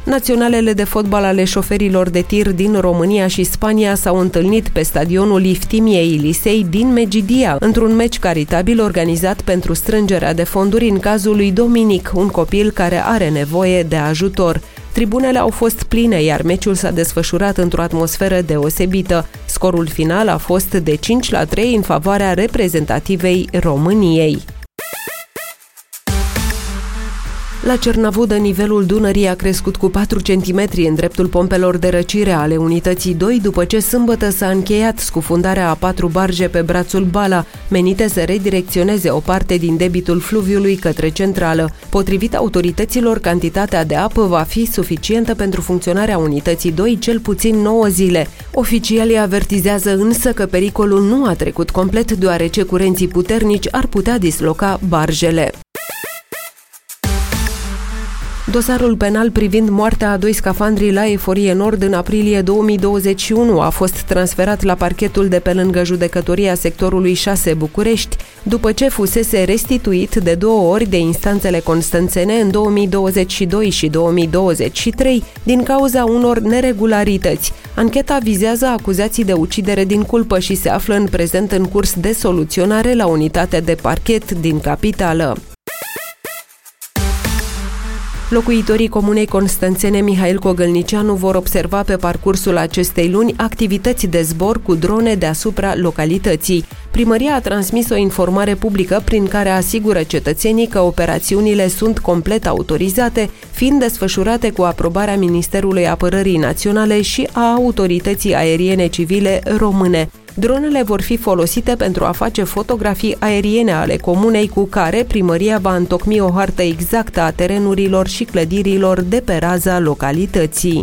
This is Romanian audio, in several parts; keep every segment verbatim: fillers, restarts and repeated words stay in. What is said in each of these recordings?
Naționalele de fotbal ale șoferilor de tir din România și Spania s-au întâlnit pe stadionul Iftimiei Elisei din Megidia, într-un meci caritabil organizat pentru strângerea de fonduri în cazul lui Dominic, un copil care are nevoie de ajutor. Tribunele au fost pline, iar meciul s-a desfășurat într-o atmosferă deosebită. Scorul final a fost de cinci la trei în favoarea reprezentativei României. La Cernavudă, nivelul Dunării a crescut cu patru centimetri în dreptul pompelor de răcire ale unității doi, după ce sâmbătă s-a încheiat scufundarea a patru barge pe brațul Bala, menite să redirecționeze o parte din debitul fluviului către centrală. Potrivit autorităților, cantitatea de apă va fi suficientă pentru funcționarea unității doi cel puțin nouă zile. Oficialii avertizează însă că pericolul nu a trecut complet, deoarece curenții puternici ar putea disloca barjele. Dosarul penal privind moartea a doi scafandri la Eforie Nord în aprilie două mii douăzeci și unu a fost transferat la parchetul de pe lângă judecătoria sectorului șase București, după ce fusese restituit de două ori de instanțele constanțene în două mii douăzeci și doi și două mii douăzeci și trei din cauza unor neregularități. Ancheta vizează acuzații de ucidere din culpă și se află în prezent în curs de soluționare la unitatea de parchet din capitală. Locuitorii comunei constanțene Mihail Cogălnicianu vor observa pe parcursul acestei luni activități de zbor cu drone deasupra localității. Primăria a transmis o informare publică prin care asigură cetățenii că operațiunile sunt complet autorizate, fiind desfășurate cu aprobarea Ministerului Apărării Naționale și a Autorității Aeriene Civile Române. Dronele vor fi folosite pentru a face fotografii aeriene ale comunei, cu care primăria va întocmi o hartă exactă a terenurilor și clădirilor de pe raza localității.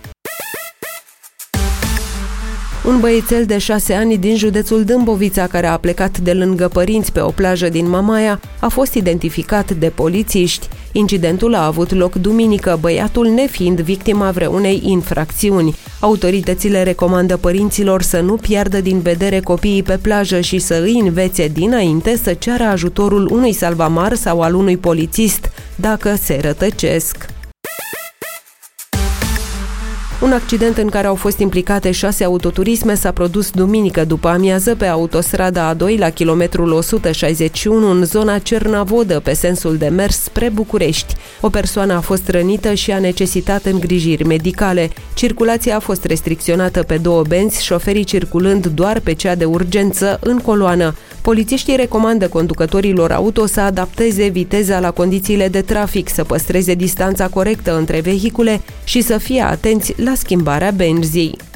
Un băiețel de șase ani din județul Dâmbovița, care a plecat de lângă părinți pe o plajă din Mamaia, a fost identificat de polițiști. Incidentul a avut loc duminică, băiatul nefiind victima vreunei infracțiuni. Autoritățile recomandă părinților să nu piardă din vedere copiii pe plajă și să îi învețe dinainte să ceară ajutorul unui salvamar sau al unui polițist dacă se rătăcesc. Un accident în care au fost implicate șase autoturisme s-a produs duminică după amiază pe autostrada A doi la kilometrul o sută șaizeci și unu în zona Cernavodă, pe sensul de mers spre București. O persoană a fost rănită și a necesitat îngrijiri medicale. Circulația a fost restricționată pe două benzi, șoferii circulând doar pe cea de urgență în coloană. Polițiștii recomandă conducătorilor auto să adapteze viteza la condițiile de trafic, să păstreze distanța corectă între vehicule și să fie atenți la schimbarea benzii.